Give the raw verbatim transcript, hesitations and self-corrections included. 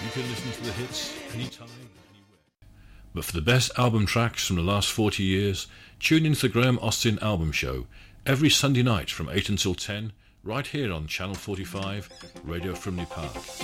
You can listen to the hits anytime, anywhere. But for the best album tracks from the last forty years, tune into the Graham Austin Album Show every Sunday night from eight until ten, right here on Channel forty-five, Radio Frimley Park.